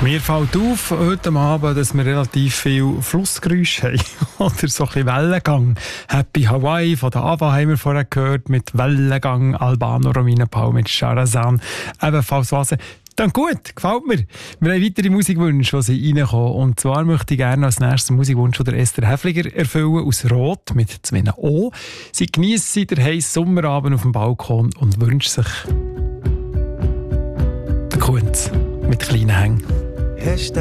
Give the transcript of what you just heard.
Mir fällt auf heute Abend, dass wir relativ viel Flussgeräusche haben. Oder so ein bisschen Wellengang. Happy Hawaii von der Ava haben wir vorher gehört, mit Wellengang, Albano Romina Paul mit Charazan, ebenfalls Wasser. Dann gut, gefällt mir. Wir haben weitere Musikwünsche, die sie reinkommen. Und zwar möchte ich gerne als nächstes Musikwunsch von der Esther Häfliger erfüllen, aus Rot mit 2 O. Sie genießt den heissen Sommerabend auf dem Balkon und wünscht sich den Kunz mit kleinen Hängen.